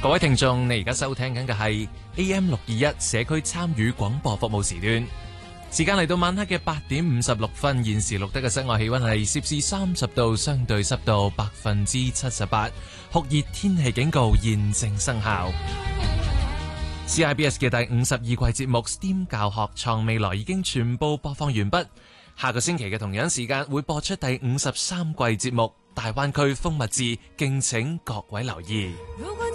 各位聽眾，你而家收聽緊嘅係 AM621 社區參與廣播服務時段，時間嚟到晚黑嘅8點56分，現時錄得嘅室外氣溫係攝氏30度，相對濕度78%，酷熱天氣警告現正生效。CIBS 嘅第52季節目 STEAM 教學創未來已經全部播放完畢，下個星期嘅同樣時間會播出第53季節目大灣區風物誌，敬請各位留意。